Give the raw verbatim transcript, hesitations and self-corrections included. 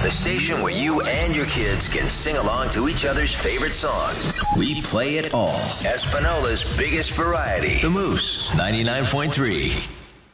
the station where you and your kids can sing along to each other's favorite songs. We play it all. Espinola's biggest variety. The Moose, ninety-nine point three.